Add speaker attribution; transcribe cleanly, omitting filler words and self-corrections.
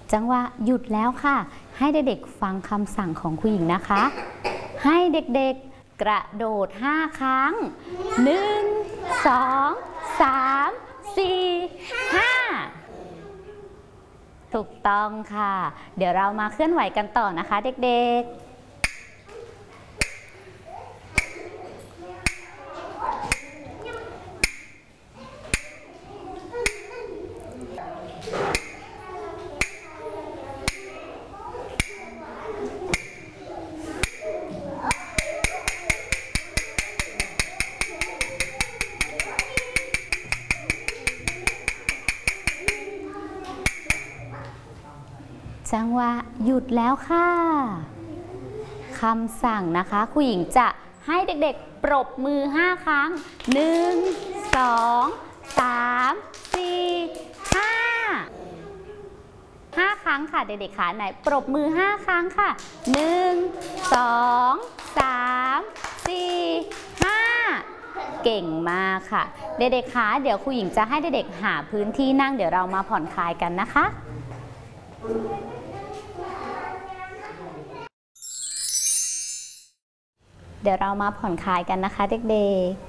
Speaker 1: จังหวะหยุดแล้วค่ะให้เด็กๆฟังคำสั่งของคุณหญิงนะคะให้เด็กๆกระโดด5 ครั้ง1 2 3 4 5ถูกต้องค่ะเดี๋ยวเรามาเคลื่อนไหวกันต่อนะคะเด็กๆจังหวะหยุดแล้วค่ะคำสั่งนะคะครูหญิงจะให้เด็กๆปรบมือ5 ครั้ง1 2 3 4 5 ครั้งค่ะเด็กๆขาไหนปรบมือ5 ครั้งค่ะ1 2 3 4 5เก่งมากค่ะเด็กๆขาเดี๋ยวครูหญิงจะให้เด็กๆหาพื้นที่นั่งเดี๋ยวเรามาผ่อนคลายกันนะคะเดี๋ยวเรามาผ่อนคลายกันนะคะเด็กๆ